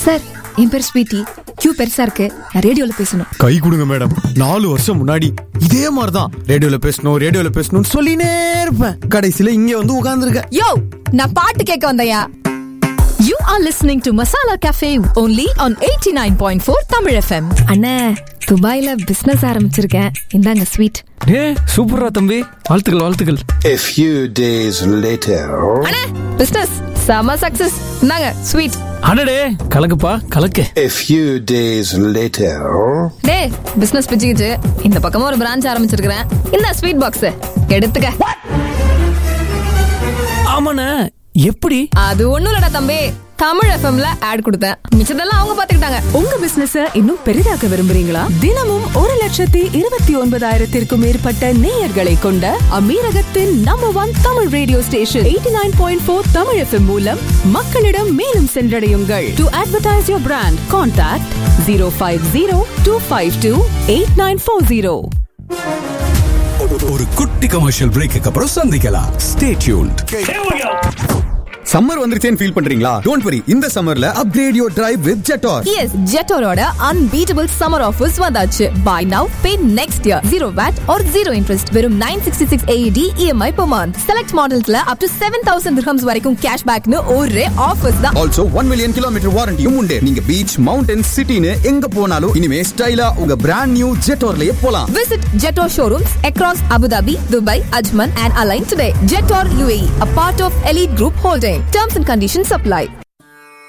Sir, என் பேர் sweetie. Q பெருசா இருக்கு, நான் ரேடியோல பேசணும். கை கொடுங்க மேடம். 4 வருஷம் முன்னாடி இதே மாதிரிதான் ரேடியோல பேசணும் சொல்லினே இருப்பேன். கடைசியில இங்க வந்து உட்கார்ந்துருக்க. யோ, நான் பாட்டு கேட்க வந்தயா. You are listening to Masala Cafe only on 89.4 Tamil FM. அண்ணே, துபாயில பிசினஸ் ஆரம்பிச்சிருக்கேன். இந்தாங்க ஸ்வீட். சூப்பரா தம்பி, வாழ்த்துக்கள். A few days later. அண்ணே, பிசினஸ் செம சக்சஸ். இந்தாங்க ஸ்வீட். அடடே, கலக்குப்பா கலக்கு. A few days later. டேய், பிசினஸ் பிச்சுக்கிச்சு. இந்த பக்கமா ஒரு பிரான்ச் ஆரம்பிச்சிருக்கிறேன். இந்த ஸ்வீட் பாக்ஸ் எடுத்துக்க. ஆமாண்ணே, எப்படி? அது ஒண்ணும் இல்லடா தம்பி, தமிழ் எஃப்எம்ல ஆட் கொடுத்தேன். மிச்சதெல்லாம் அவங்க பாத்துக்கிட்டாங்க. உங்க பிசினஸ் இன்னும் பெரிதாக்க விரும்புறீங்களா? தினமும் 1,29,000 மேற்பட்ட நேயர்களை கொண்ட அமீரகத்தின் number 1 Tamil radio station 89.4 Tamil FM மூலம் மக்களிடம் மேலும் சென்றடையுங்கள். To advertise your brand, contact 050-252-8940. ஒரு குட்டி கமர்ஷியல் பிரேக்கு அப்புறம் சந்திக்கலாம். Stay tuned. சம்மர் வந்துருச்சேன்னு ஃபீல் பண்றீங்களா? டோன்ட் வரி, இந்த சம்மர்ல upgrade your drive with ஜெட்டார். S, ஜெட்டாரோட unbeatable summer offers வந்தாச்சு. By now pay next year. 0 VAT or 0 interest. வெறும் 966 AED EMI per month. Select மாடல்ஸ்ல up to 7,000 dirhams வரைக்கும் cash பேக்னு ஒரே offers தான். Also 1 million kilometer வாரண்டியும் உண்டு. நீங்க beach, mountains, சிட்டின்னு எங்க போனாலும் இனிமே ஸ்டைலா உங்க பிராண்ட் நியூ ஜெட்டார்லயே போலாம். Visit Jetor showrooms across Abu Dhabi, Dubai, Ajman and Align today. Jetor UAE, a part of Elite Group Holding. Terms and conditions apply.